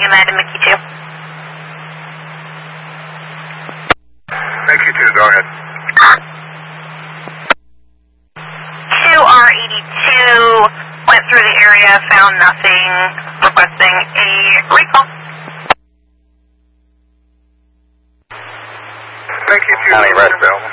United Mickey 2. Mickey 2, go ahead. 2R82 went through the area, found nothing, requesting a recall. Mickey 2, County Redville.